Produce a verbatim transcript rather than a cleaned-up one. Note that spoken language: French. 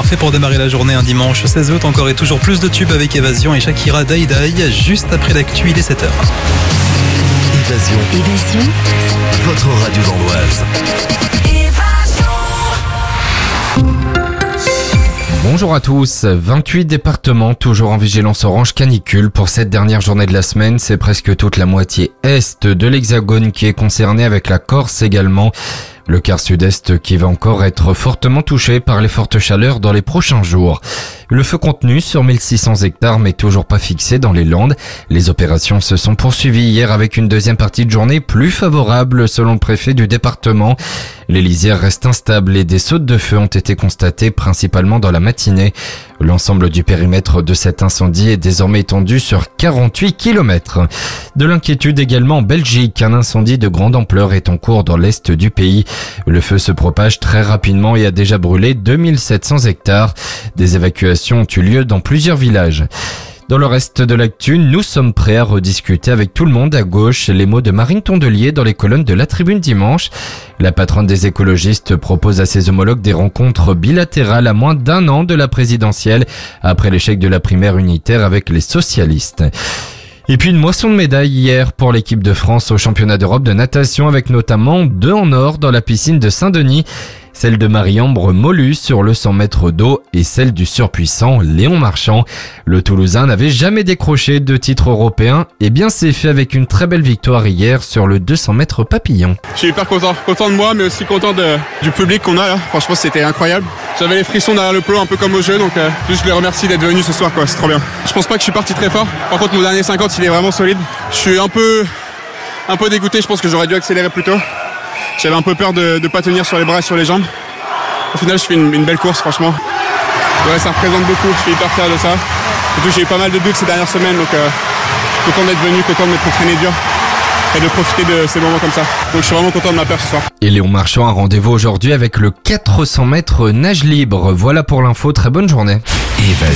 parfait pour démarrer la journée un dimanche seize août. Encore et toujours plus de tubes avec Évasion et Shakira Dai Dai. Juste après l'actu, il est sept heures. Évasion. Évasion. Votre radio d'Andoise. Bonjour à tous, vingt-huit départements toujours en vigilance orange canicule pour cette dernière journée de la semaine. C'est presque toute la moitié est de l'Hexagone qui est concernée, avec la Corse également. Le quart sud-est qui va encore être fortement touché par les fortes chaleurs dans les prochains jours. Le feu contenu sur mille six cents hectares mais toujours pas fixé dans les Landes. Les opérations se sont poursuivies hier avec une deuxième partie de journée plus favorable selon le préfet du département. Les lisières restent instables et des sautes de feu ont été constatées principalement dans la matinée. L'ensemble du périmètre de cet incendie est désormais étendu sur quarante-huit kilomètres. De l'inquiétude également en Belgique. Un incendie de grande ampleur est en cours dans l'est du pays. Le feu se propage très rapidement et a déjà brûlé deux mille sept cents hectares. Des évacuations ont eu lieu dans plusieurs villages. Dans le reste de l'actu, nous sommes prêts à rediscuter avec tout le monde à gauche. Les mots de Marine Tondelier dans les colonnes de La Tribune dimanche. La patronne des écologistes propose à ses homologues des rencontres bilatérales à moins d'un an de la présidentielle, après l'échec de la primaire unitaire avec les socialistes. Et puis une moisson de médailles hier pour l'équipe de France au championnat d'Europe de natation, avec notamment deux en or dans la piscine de Saint-Denis. Celle de Marie-Ambre Molus sur le cent mètres d'eau et celle du surpuissant Léon Marchand. Le Toulousain n'avait jamais décroché de titre européen. Et bien c'est fait avec une très belle victoire hier sur le deux cents mètres papillon. Je suis hyper content, content de moi mais aussi content de, du public qu'on a là. Franchement c'était incroyable. J'avais les frissons derrière le plot un peu comme au jeu, donc euh, juste je les remercie d'être venus ce soir quoi, c'est trop bien. Je pense pas que je suis parti très fort. Par contre mon dernier cinquante il est vraiment solide. Je suis un peu, un peu dégoûté, je pense que j'aurais dû accélérer plus tôt. J'avais un peu peur de ne pas tenir sur les bras et sur les jambes. Au final, je fais une, une belle course, franchement. Ouais, ça représente beaucoup, je suis hyper fier de ça. Surtout, j'ai eu pas mal de doutes ces dernières semaines, donc euh, content d'être venu, content de m'être entraîné dur et de profiter de ces moments comme ça. Donc, je suis vraiment content de ma paire ce soir. Et Léon Marchand a rendez-vous aujourd'hui avec le quatre cents mètres nage libre. Voilà pour l'info, très bonne journée. Évasion.